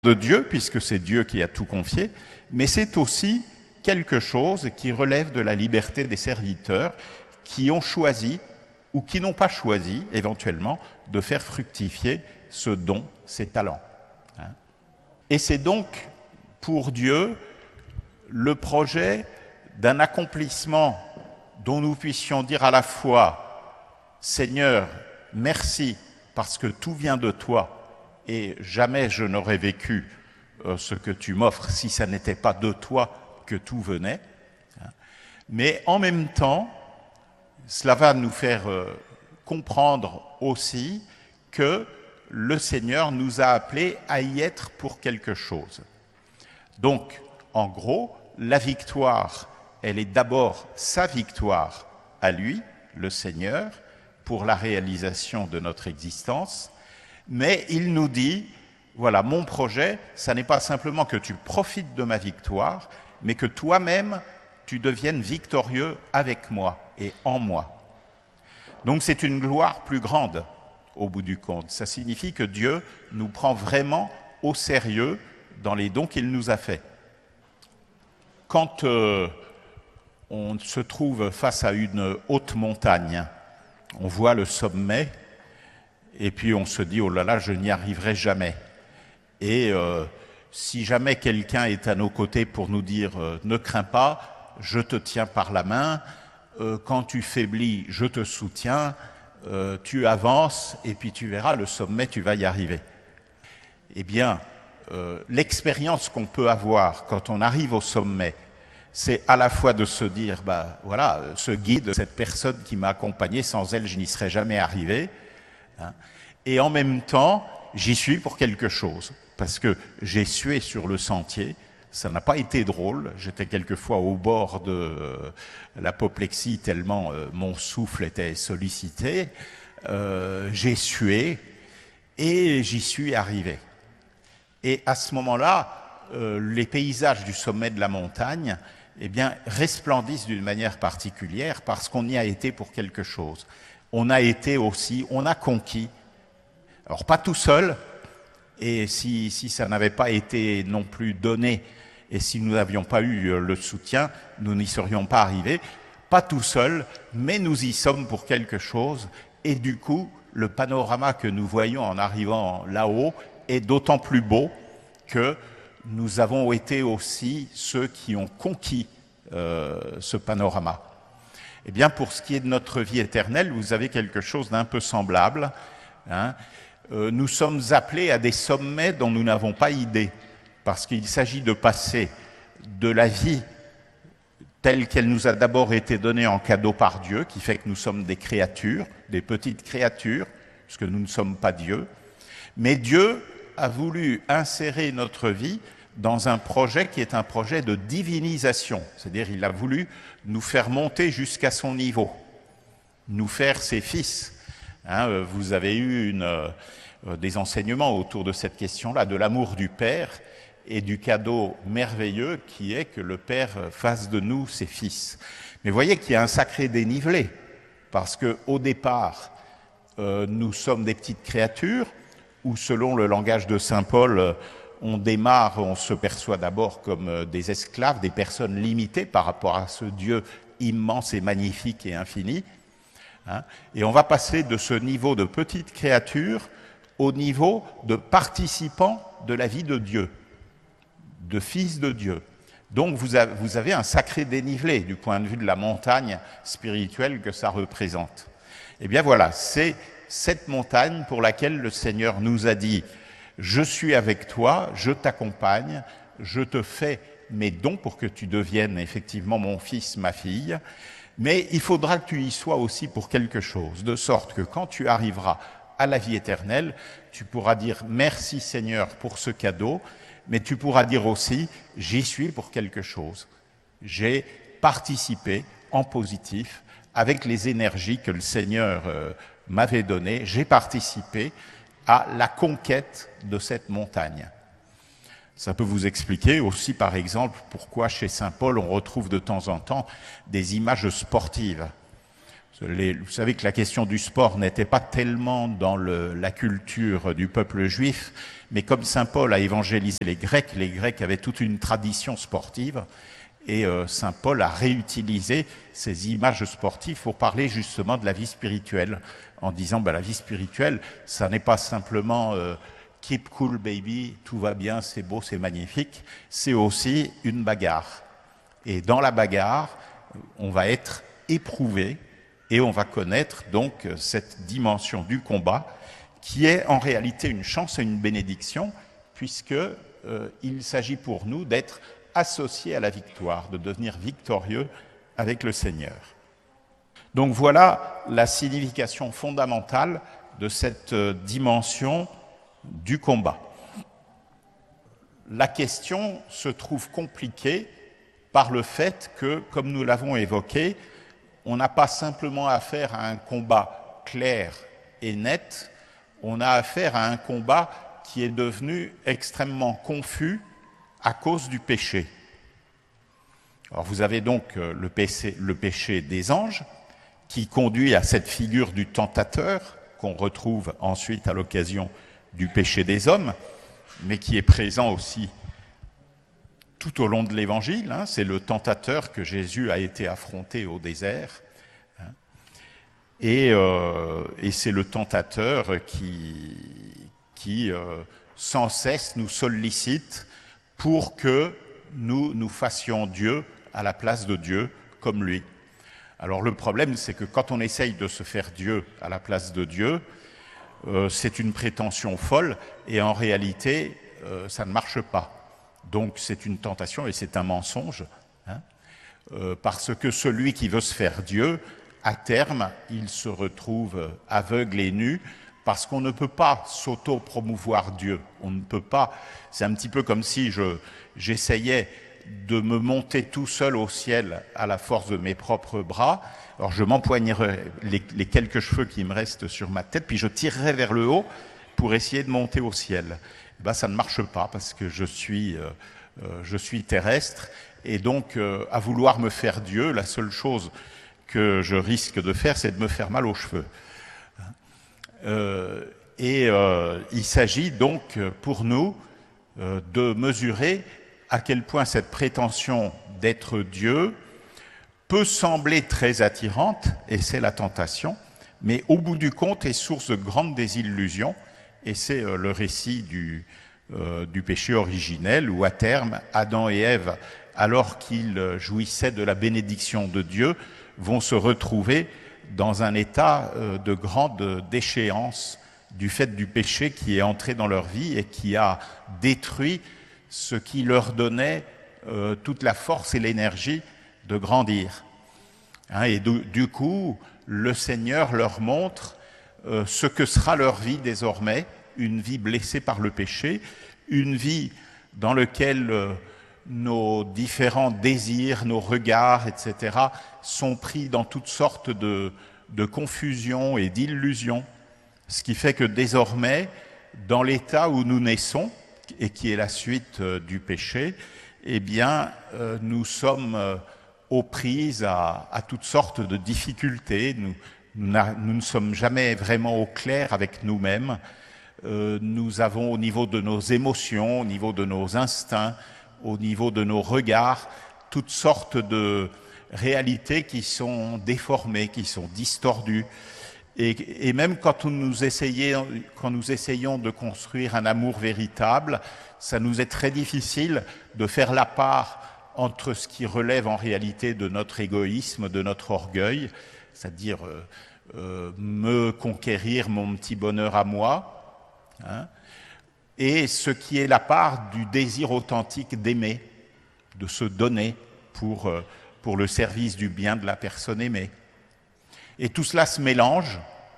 de Dieu, puisque c'est Dieu qui a tout confié, mais c'est aussi quelque chose qui relève de la liberté des serviteurs qui ont choisi ou qui n'ont pas choisi, éventuellement, de faire fructifier ce don, ces talents. Et c'est donc, pour Dieu, le projet d'un accomplissement dont nous puissions dire à la fois « Seigneur, merci, parce que tout vient de toi, et jamais je n'aurais vécu ce que tu m'offres si ça n'était pas de toi que tout venait. » Mais en même temps, cela va nous faire comprendre aussi que le Seigneur nous a appelés à y être pour quelque chose. Donc, en gros, la victoire, elle est d'abord sa victoire à lui, le Seigneur, pour la réalisation de notre existence. Mais il nous dit, voilà, mon projet, ça n'est pas simplement que tu profites de ma victoire, mais que toi-même, tu deviennes victorieux avec moi et en moi. Donc c'est une gloire plus grande au bout du compte. Ça signifie que Dieu nous prend vraiment au sérieux dans les dons qu'il nous a faits. Quand on se trouve face à une haute montagne, on voit le sommet, et puis on se dit « Oh là là, je n'y arriverai jamais ». Et si jamais quelqu'un est à nos côtés pour nous dire « Ne crains pas, je te tiens par la main, quand tu faiblis, je te soutiens, tu avances et puis tu verras, le sommet, tu vas y arriver ». Eh bien, l'expérience qu'on peut avoir quand on arrive au sommet, c'est à la fois de se dire, voilà, ce guide, cette personne qui m'a accompagné, sans elle, je n'y serais jamais arrivé. Et en même temps, j'y suis pour quelque chose, parce que j'ai sué sur le sentier, ça n'a pas été drôle, j'étais quelquefois au bord de l'apoplexie tellement mon souffle était sollicité, j'ai sué et j'y suis arrivé. Et à ce moment-là, les paysages du sommet de la montagne, eh bien, resplendissent d'une manière particulière parce qu'on y a été pour quelque chose. On a été aussi, on a conquis. Alors pas tout seul, et si ça n'avait pas été non plus donné, et si nous n'avions pas eu le soutien, nous n'y serions pas arrivés. Pas tout seul, mais nous y sommes pour quelque chose, et du coup, le panorama que nous voyons en arrivant là-haut est d'autant plus beau que nous avons été aussi ceux qui ont conquis ce panorama. Eh bien, pour ce qui est de notre vie éternelle, vous avez quelque chose d'un peu semblable. Nous sommes appelés à des sommets dont nous n'avons pas idée, parce qu'il s'agit de passer de la vie telle qu'elle nous a d'abord été donnée en cadeau par Dieu, qui fait que nous sommes des créatures, des petites créatures, puisque nous ne sommes pas Dieu. Mais Dieu a voulu insérer notre vie dans un projet qui est un projet de divinisation. C'est-à-dire il a voulu nous faire monter jusqu'à son niveau, nous faire ses fils. Vous avez eu des enseignements autour de cette question-là, de l'amour du Père et du cadeau merveilleux qui est que le Père fasse de nous ses fils. Mais voyez qu'il y a un sacré dénivelé, parce qu'au départ, nous sommes des petites créatures, où selon le langage de saint Paul, on démarre, on se perçoit d'abord comme des esclaves, des personnes limitées par rapport à ce Dieu immense et magnifique et infini. Et on va passer de ce niveau de petite créature au niveau de participant de la vie de Dieu, de fils de Dieu. Donc vous avez un sacré dénivelé du point de vue de la montagne spirituelle que ça représente. Eh bien voilà, c'est cette montagne pour laquelle le Seigneur nous a dit « Je suis avec toi, je t'accompagne, je te fais mes dons pour que tu deviennes effectivement mon fils, ma fille, mais il faudra que tu y sois aussi pour quelque chose, de sorte que quand tu arriveras à la vie éternelle, tu pourras dire « Merci Seigneur pour ce cadeau », mais tu pourras dire aussi « J'y suis pour quelque chose, j'ai participé en positif avec les énergies que le Seigneur m'avait donné, j'ai participé à la conquête de cette montagne. » Ça peut vous expliquer aussi, par exemple, pourquoi chez saint Paul, on retrouve de temps en temps des images sportives. Vous savez que la question du sport n'était pas tellement dans la culture du peuple juif, mais comme saint Paul a évangélisé les Grecs avaient toute une tradition sportive, et saint Paul a réutilisé ces images sportives pour parler justement de la vie spirituelle, en disant la vie spirituelle, ça n'est pas simplement keep cool baby, tout va bien, c'est beau, c'est magnifique, c'est aussi une bagarre. Et dans la bagarre, on va être éprouvé et on va connaître donc cette dimension du combat qui est en réalité une chance et une bénédiction, puisque il s'agit pour nous d'être associés à la victoire, de devenir victorieux avec le Seigneur. Donc voilà la signification fondamentale de cette dimension du combat. La question se trouve compliquée par le fait que, comme nous l'avons évoqué, on n'a pas simplement affaire à un combat clair et net, on a affaire à un combat qui est devenu extrêmement confus à cause du péché. Alors vous avez donc le péché des anges, qui conduit à cette figure du tentateur, qu'on retrouve ensuite à l'occasion du péché des hommes, mais qui est présent aussi tout au long de l'Évangile. C'est le tentateur que Jésus a été affronté au désert. Et c'est le tentateur qui sans cesse nous sollicite pour que nous fassions Dieu à la place de Dieu, comme lui. Alors le problème, c'est que quand on essaye de se faire Dieu à la place de Dieu, c'est une prétention folle, et en réalité, ça ne marche pas. Donc c'est une tentation et c'est un mensonge, parce que celui qui veut se faire Dieu, à terme, il se retrouve aveugle et nu, parce qu'on ne peut pas s'auto-promouvoir Dieu. On ne peut pas. C'est un petit peu comme si j'essayais de me monter tout seul au ciel à la force de mes propres bras. Alors je m'empoignerais les quelques cheveux qui me restent sur ma tête, puis je tirerais vers le haut pour essayer de monter au ciel. Ça ne marche pas parce que je suis terrestre, et donc à vouloir me faire Dieu, la seule chose que je risque de faire, c'est de me faire mal aux cheveux. Il s'agit donc pour nous de mesurer à quel point cette prétention d'être Dieu peut sembler très attirante, et c'est la tentation, mais au bout du compte est source de grandes désillusions, et c'est le récit du péché originel, où à terme, Adam et Ève, alors qu'ils jouissaient de la bénédiction de Dieu, vont se retrouver dans un état de grande déchéance du fait du péché qui est entré dans leur vie et qui a détruit ce qui leur donnait toute la force et l'énergie de grandir. Et du coup, le Seigneur leur montre ce que sera leur vie désormais, une vie blessée par le péché, une vie dans laquelle nos différents désirs, nos regards, etc., sont pris dans toutes sortes de confusions et d'illusions. Ce qui fait que désormais, dans l'état où nous naissons, et qui est la suite du péché, nous sommes aux prises à toutes sortes de difficultés. Nous ne sommes jamais vraiment au clair avec nous-mêmes. Nous avons au niveau de nos émotions, au niveau de nos instincts, au niveau de nos regards, toutes sortes de réalités qui sont déformées, qui sont distordues. Et même quand nous essayons de construire un amour véritable, ça nous est très difficile de faire la part entre ce qui relève en réalité de notre égoïsme, de notre orgueil, c'est-à-dire me conquérir mon petit bonheur à moi, et ce qui est la part du désir authentique d'aimer, de se donner pour le service du bien de la personne aimée. Et tout cela se mélange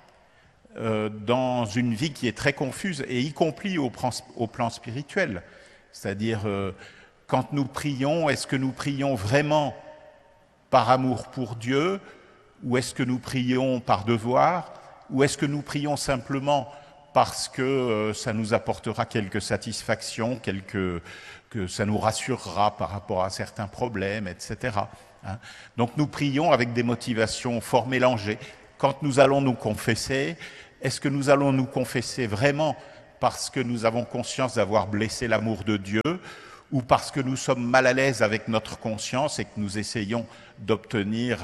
dans une vie qui est très confuse, et y compris au plan spirituel. C'est-à-dire, quand nous prions, est-ce que nous prions vraiment par amour pour Dieu, ou est-ce que nous prions par devoir, ou est-ce que nous prions simplement parce que ça nous apportera quelques satisfactions, que ça nous rassurera par rapport à certains problèmes, etc. hein. Donc nous prions avec des motivations fort mélangées. Quand nous allons nous confesser, est-ce que nous allons nous confesser vraiment parce que nous avons conscience d'avoir blessé l'amour de Dieu, ou parce que nous sommes mal à l'aise avec notre conscience et que nous essayons d'obtenir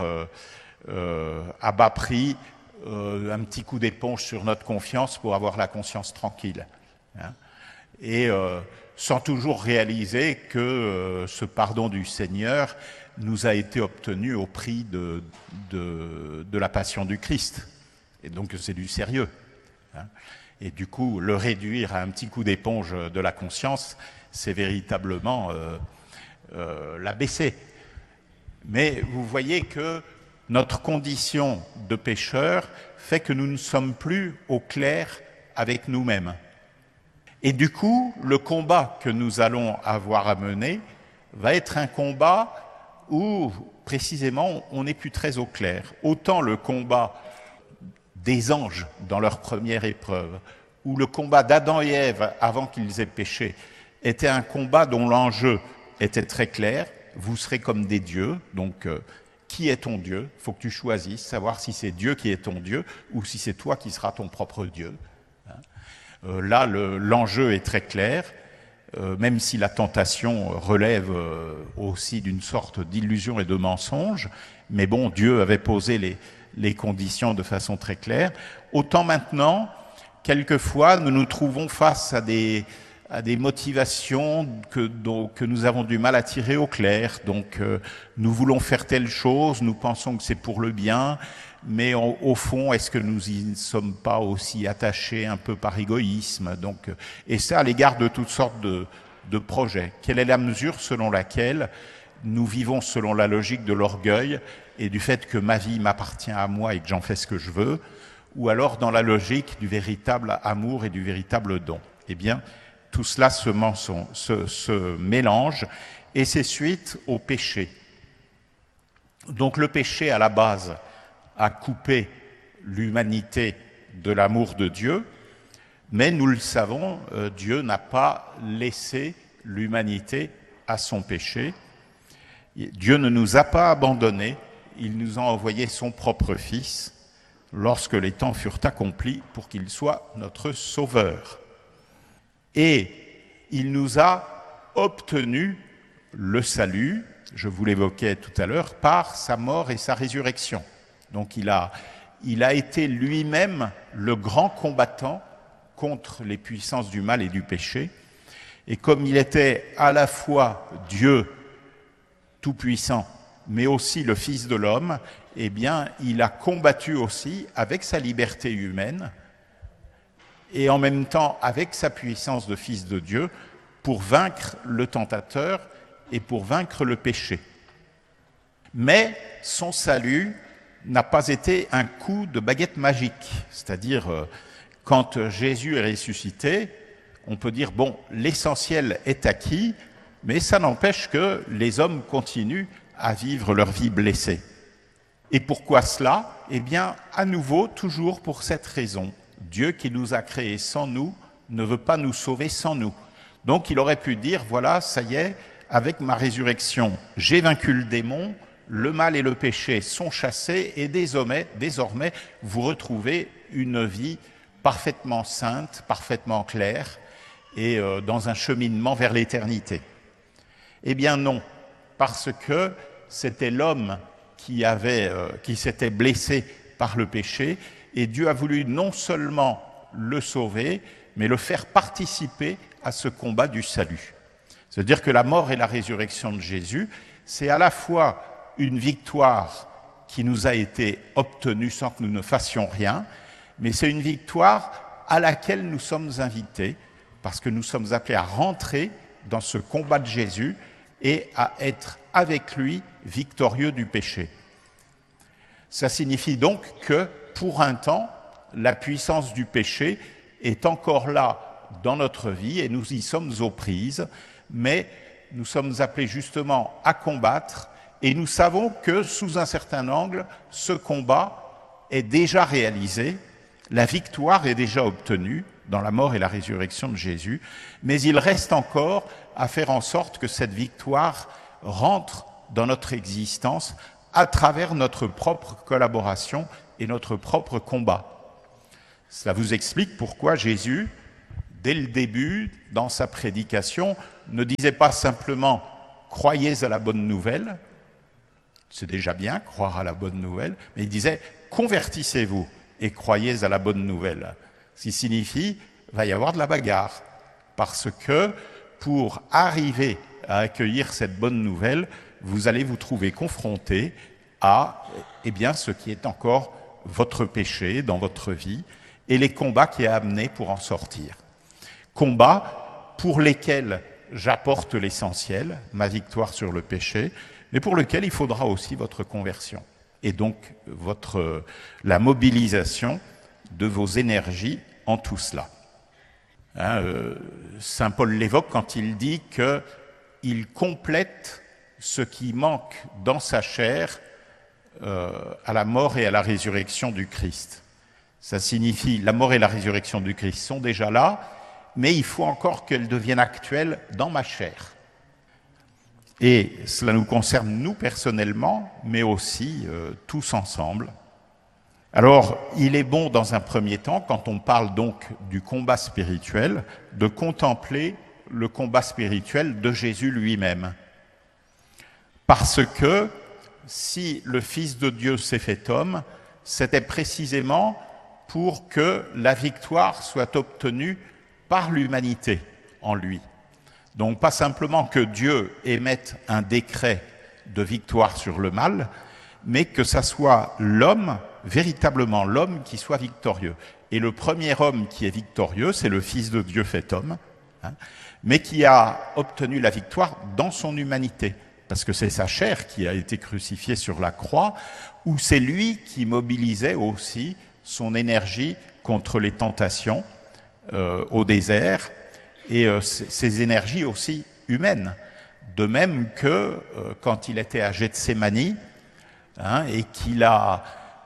à bas prix un petit coup d'éponge sur notre confiance pour avoir la conscience tranquille, hein. Et sans toujours réaliser que ce pardon du Seigneur nous a été obtenu au prix de la passion du Christ. Et donc c'est du sérieux, hein. Et du coup, le réduire à un petit coup d'éponge de la conscience, c'est véritablement l'abaisser. Mais vous voyez que notre condition de pécheur fait que nous ne sommes plus au clair avec nous-mêmes. Et du coup, le combat que nous allons avoir à mener va être un combat où, précisément, on n'est plus très au clair. Autant le combat des anges dans leur première épreuve, ou le combat d'Adam et Ève avant qu'ils aient péché, était un combat dont l'enjeu était très clair. Vous serez comme des dieux, donc qui est ton Dieu? Il faut que tu choisisses, savoir si c'est Dieu qui est ton Dieu ou si c'est toi qui seras ton propre Dieu. Là, l'enjeu est très clair, même si la tentation relève aussi d'une sorte d'illusion et de mensonge. Mais bon, Dieu avait posé les conditions de façon très claire. Autant maintenant, quelquefois, nous nous trouvons face à des motivations que nous avons du mal à tirer au clair. Donc, nous voulons faire telle chose, nous pensons que c'est pour le bien, mais au fond, est-ce que nous y sommes pas aussi attachés un peu par égoïsme? Donc, et ça à l'égard de toutes sortes de projets. Quelle est la mesure selon laquelle nous vivons selon la logique de l'orgueil et du fait que ma vie m'appartient à moi et que j'en fais ce que je veux, ou alors dans la logique du véritable amour et du véritable don? Eh bien, tout cela se mélange et c'est suite au péché. Donc le péché, à la base, a coupé l'humanité de l'amour de Dieu, mais nous le savons, Dieu n'a pas laissé l'humanité à son péché. Dieu ne nous a pas abandonnés, il nous a envoyé son propre Fils lorsque les temps furent accomplis pour qu'il soit notre Sauveur. Et il nous a obtenu le salut, je vous l'évoquais tout à l'heure, par sa mort et sa résurrection. Donc il a été lui-même le grand combattant contre les puissances du mal et du péché. Et comme il était à la fois Dieu tout-puissant, mais aussi le Fils de l'homme, eh bien, il a combattu aussi avec sa liberté humaine et en même temps avec sa puissance de Fils de Dieu pour vaincre le tentateur et pour vaincre le péché. Mais son salut n'a pas été un coup de baguette magique, c'est-à-dire quand Jésus est ressuscité, on peut dire, bon, l'essentiel est acquis, mais ça n'empêche que les hommes continuent à vivre leur vie blessée. Et pourquoi cela? Eh bien, à nouveau, toujours pour cette raison. Dieu qui nous a créés sans nous ne veut pas nous sauver sans nous. Donc il aurait pu dire, voilà, ça y est, avec ma résurrection, j'ai vaincu le démon, le mal et le péché sont chassés et désormais vous retrouvez une vie parfaitement sainte, parfaitement claire et dans un cheminement vers l'éternité. Eh bien non, parce que c'était l'homme qui s'était blessé par le péché et Dieu a voulu non seulement le sauver, mais le faire participer à ce combat du salut. C'est-à-dire que la mort et la résurrection de Jésus, c'est à la fois une victoire qui nous a été obtenue sans que nous ne fassions rien, mais c'est une victoire à laquelle nous sommes invités, parce que nous sommes appelés à rentrer dans ce combat de Jésus et à être avec lui victorieux du péché. Ça signifie donc que, pour un temps, la puissance du péché est encore là dans notre vie et nous y sommes aux prises, mais nous sommes appelés justement à combattre et nous savons que, sous un certain angle, ce combat est déjà réalisé, la victoire est déjà obtenue dans la mort et la résurrection de Jésus, mais il reste encore à faire en sorte que cette victoire rentre dans notre existence à travers notre propre collaboration et notre propre combat. Cela vous explique pourquoi Jésus, dès le début, dans sa prédication, ne disait pas simplement « croyez à la bonne nouvelle », c'est déjà bien, croire à la bonne nouvelle, mais il disait « convertissez-vous et croyez à la bonne nouvelle », ce qui signifie qu'il va y avoir de la bagarre, parce que pour arriver à accueillir cette bonne nouvelle, vous allez vous trouver confronté à ce qui est encore votre péché dans votre vie et les combats qui a amené pour en sortir. Combats pour lesquels j'apporte l'essentiel, ma victoire sur le péché, mais pour lequel il faudra aussi votre conversion et donc la mobilisation de vos énergies en tout cela. Saint Paul l'évoque quand il dit qu'il complète ce qui manque dans sa chair à la mort et à la résurrection du Christ. Ça signifie la mort et la résurrection du Christ sont déjà là, mais il faut encore qu'elles deviennent actuelles dans ma chair. Et cela nous concerne nous personnellement, mais aussi tous ensemble. Alors, il est bon dans un premier temps, quand on parle donc du combat spirituel, de contempler le combat spirituel de Jésus lui-même. Parce que si le Fils de Dieu s'est fait homme, c'était précisément pour que la victoire soit obtenue par l'humanité en lui. Donc pas simplement que Dieu émette un décret de victoire sur le mal, mais que ça soit l'homme, véritablement l'homme, qui soit victorieux. Et le premier homme qui est victorieux, c'est le Fils de Dieu fait homme, mais qui a obtenu la victoire dans son humanité, parce que c'est sa chair qui a été crucifiée sur la croix, où c'est lui qui mobilisait aussi son énergie contre les tentations au désert, et ses énergies aussi humaines. De même que quand il était à Gethsémani, et qu'il a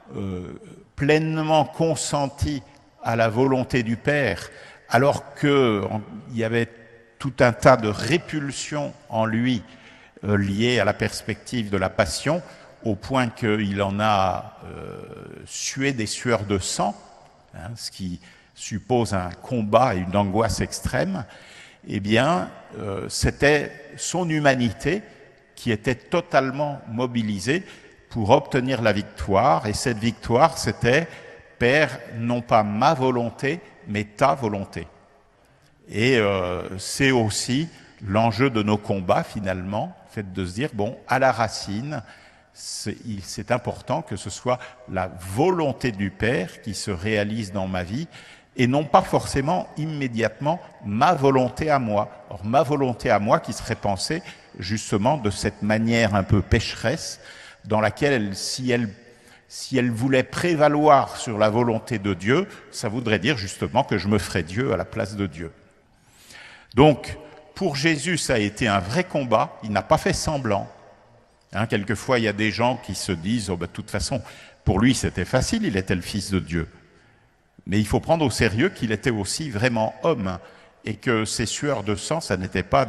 pleinement consenti à la volonté du Père, alors qu'il y avait tout un tas de répulsions en lui liées à la perspective de la passion, au point qu'il en a sué des sueurs de sang, ce qui suppose un combat et une angoisse extrême, eh bien, c'était son humanité qui était totalement mobilisée pour obtenir la victoire. Et cette victoire, c'était « Père, non pas ma volonté, mais ta volonté ». Et c'est aussi l'enjeu de nos combats, finalement, le fait de se dire, bon, à la racine, c'est important que ce soit la volonté du Père qui se réalise dans ma vie, et non pas forcément immédiatement ma volonté à moi. Or, ma volonté à moi qui serait pensée justement de cette manière un peu pécheresse, dans laquelle, si elle voulait prévaloir sur la volonté de Dieu, ça voudrait dire justement que je me ferais Dieu à la place de Dieu. Donc, pour Jésus, ça a été un vrai combat, il n'a pas fait semblant. Quelquefois, il y a des gens qui se disent, de toute façon, pour lui c'était facile, il était le Fils de Dieu. Mais il faut prendre au sérieux qu'il était aussi vraiment homme, et que ses sueurs de sang, ça n'était pas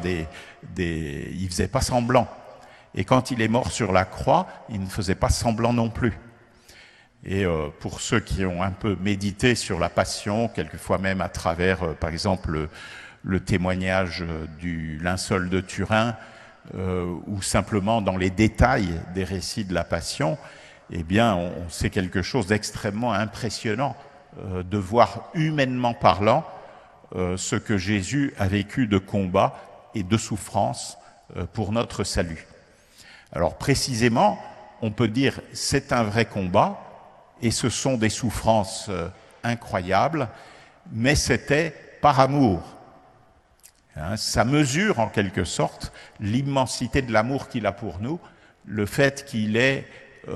il faisait pas semblant. Et quand il est mort sur la croix, il ne faisait pas semblant non plus. Et pour ceux qui ont un peu médité sur la passion, quelquefois même à travers, par exemple, le témoignage du linceul de Turin, ou simplement dans les détails des récits de la passion, eh bien, c'est quelque chose d'extrêmement impressionnant de voir humainement parlant ce que Jésus a vécu de combat et de souffrance pour notre salut. Alors précisément, on peut dire c'est un vrai combat et ce sont des souffrances incroyables, mais c'était par amour. Ça mesure en quelque sorte l'immensité de l'amour qu'il a pour nous, le fait qu'il ait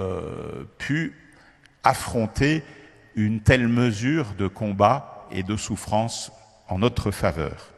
pu affronter une telle mesure de combat et de souffrance en notre faveur.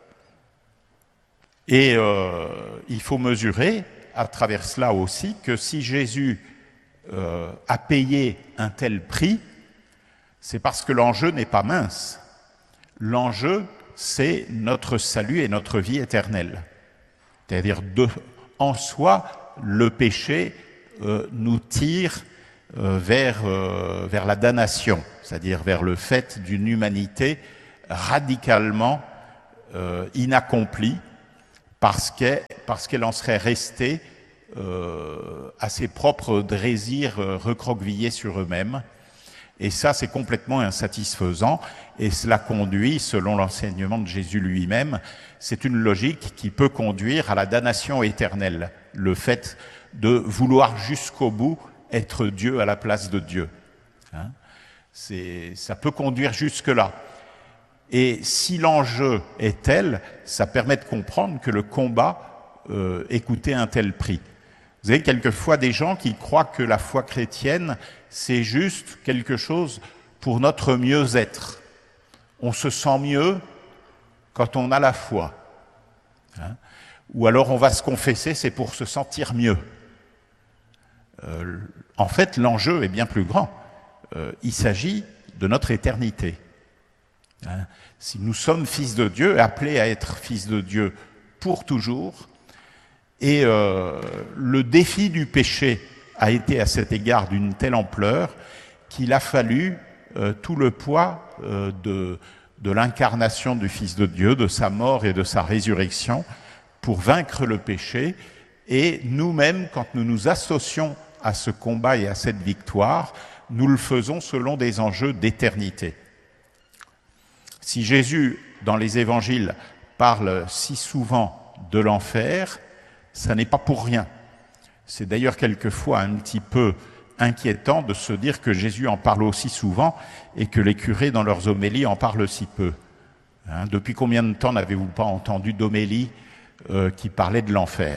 Et il faut mesurer à travers cela aussi que si Jésus a payé un tel prix, c'est parce que l'enjeu n'est pas mince. L'enjeu, c'est notre salut et notre vie éternelle. C'est-à-dire, en soi, le péché nous tire vers la damnation, c'est-à-dire vers le fait d'une humanité radicalement inaccomplie parce qu'elle en serait restée à ses propres désirs recroquevillés sur eux-mêmes. Et ça, c'est complètement insatisfaisant, et cela conduit, selon l'enseignement de Jésus lui-même, c'est une logique qui peut conduire à la damnation éternelle, le fait de vouloir jusqu'au bout être Dieu à la place de Dieu. Hein? Ça peut conduire jusque-là. Et si l'enjeu est tel, ça permet de comprendre que le combat coûté un tel prix. Vous avez quelquefois des gens qui croient que la foi chrétienne, c'est juste quelque chose pour notre mieux-être. On se sent mieux quand on a la foi. Hein? Ou alors on va se confesser, c'est pour se sentir mieux. En fait, l'enjeu est bien plus grand. Il s'agit de notre éternité. Hein? Si nous sommes fils de Dieu, appelés à être fils de Dieu pour toujours, et le défi du péché a été à cet égard d'une telle ampleur qu'il a fallu tout le poids de l'incarnation du Fils de Dieu, de sa mort et de sa résurrection pour vaincre le péché. Et nous-mêmes, quand nous nous associons à ce combat et à cette victoire, nous le faisons selon des enjeux d'éternité. Si Jésus, dans les évangiles, parle si souvent de l'enfer, ça n'est pas pour rien. C'est d'ailleurs quelquefois un petit peu inquiétant de se dire que Jésus en parle aussi souvent et que les curés dans leurs homélies en parlent si peu. Hein, depuis combien de temps n'avez-vous pas entendu d'homélie qui parlait de l'enfer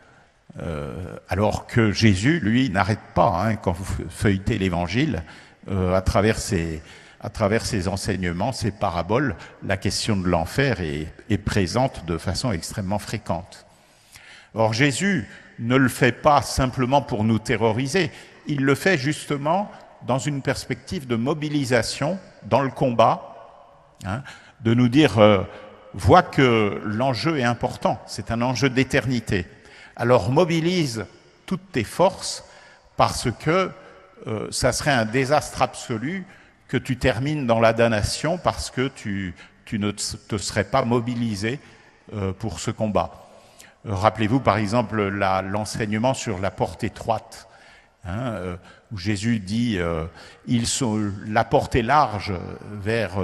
alors que Jésus, lui, n'arrête pas, hein, quand vous feuilletez l'Évangile, à travers ses enseignements, ses paraboles, la question de l'enfer est présente de façon extrêmement fréquente. Or, Jésus ne le fait pas simplement pour nous terroriser, il le fait justement dans une perspective de mobilisation dans le combat, hein, de nous dire, vois que l'enjeu est important, c'est un enjeu d'éternité. Alors mobilise toutes tes forces parce que ça serait un désastre absolu que tu termines dans la damnation parce que tu ne te serais pas mobilisé pour ce combat. Rappelez-vous par exemple l'enseignement sur la porte étroite, hein, où Jésus dit la porte est large vers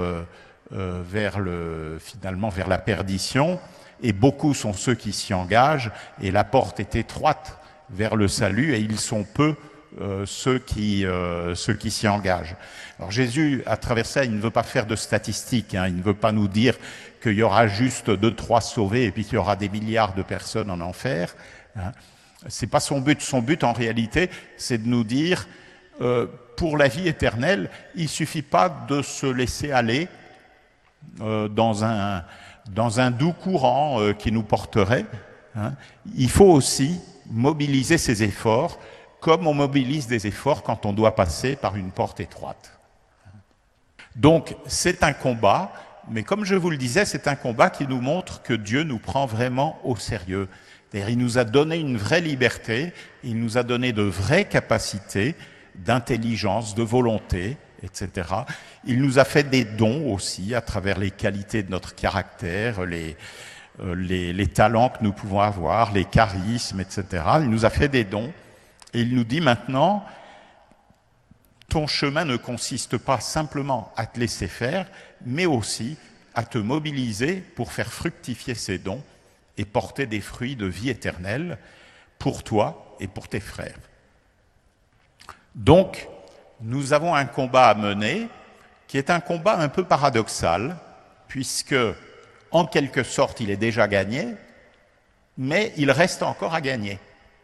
la perdition, et beaucoup sont ceux qui s'y engagent, et la porte est étroite vers le salut, et ils sont peu ceux qui s'y engagent. Alors Jésus, à travers ça, il ne veut pas faire de statistiques, hein, il ne veut pas nous dire qu'il y aura juste 2-3 sauvés et puis qu'il y aura des milliards de personnes en enfer. Hein. C'est pas son but. Son but, en réalité, c'est de nous dire, pour la vie éternelle, il suffit pas de se laisser aller dans un doux courant qui nous porterait. Hein. Il faut aussi mobiliser ses efforts, comme on mobilise des efforts quand on doit passer par une porte étroite. Donc, c'est un combat, mais comme je vous le disais, c'est un combat qui nous montre que Dieu nous prend vraiment au sérieux. C'est-à-dire, il nous a donné une vraie liberté, il nous a donné de vraies capacités d'intelligence, de volonté, etc. Il nous a fait des dons aussi, à travers les qualités de notre caractère, les talents que nous pouvons avoir, les charismes, etc. Il nous a fait des dons, et il nous dit maintenant, ton chemin ne consiste pas simplement à te laisser faire, mais aussi à te mobiliser pour faire fructifier ces dons et porter des fruits de vie éternelle pour toi et pour tes frères. Donc, nous avons un combat à mener qui est un combat un peu paradoxal, puisque, en quelque sorte, il est déjà gagné, mais il reste encore à gagner.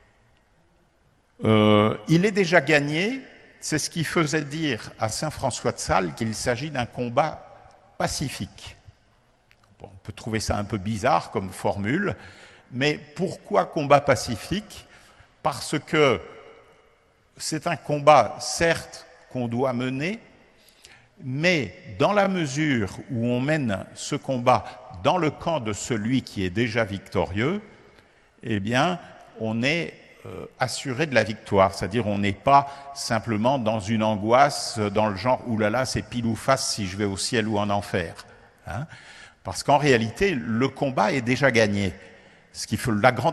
Il est déjà gagné, c'est ce qui faisait dire à saint François de Sales qu'il s'agit d'un combat pacifique. Bon, on peut trouver ça un peu bizarre comme formule, mais pourquoi combat pacifique ? Parce que c'est un combat, certes, qu'on doit mener, mais dans la mesure où on mène ce combat dans le camp de celui qui est déjà victorieux, eh bien, on est assuré de la victoire, c'est-à-dire on n'est pas simplement dans une angoisse dans le genre « oulala, c'est pile ou face si je vais au ciel ou en enfer ». Parce qu'en réalité, le combat est déjà gagné. La grande